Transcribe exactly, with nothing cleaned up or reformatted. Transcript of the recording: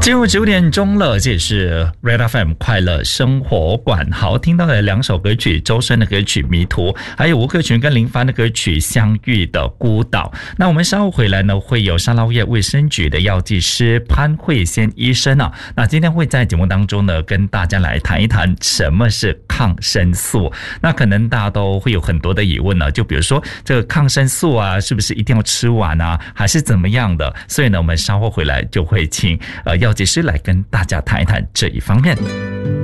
进入九点钟了，这也是 Red F M 快乐生活馆。好，听到的两首歌曲，周深的歌曲《迷途》，还有吴克群跟林帆的歌曲《相遇的孤岛》。那我们稍后回来呢，会有沙捞越卫生局的药剂师潘慧仙医生啊。那今天会在节目当中呢，跟大家来谈一谈什么是抗生素。那可能大家都会有很多的疑问呢，就比如说这个抗生素啊，是不是一定要吃完啊，还是怎么样的？所以呢，我们稍后回来就会请呃药剂师来跟大家谈一谈这一方面。